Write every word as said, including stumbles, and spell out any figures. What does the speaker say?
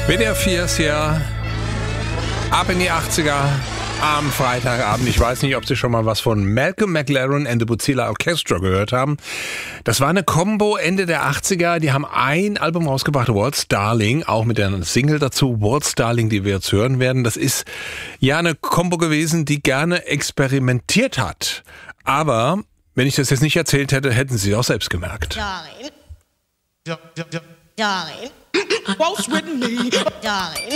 W D R vier ist hier ab in die achtziger am Freitagabend. Ich weiß nicht, ob Sie schon mal was von Malcolm McLaren and the Buzilla Orchestra gehört haben. Das war eine Combo Ende der achtziger. Die haben ein Album rausgebracht, Waltz Darling, auch mit der Single dazu, Waltz Darling, die wir jetzt hören werden. Das ist ja eine Combo gewesen, die gerne experimentiert hat. Aber wenn ich das jetzt nicht erzählt hätte, hätten Sie auch selbst gemerkt. Darling. Darling. Waltz with me. Darling.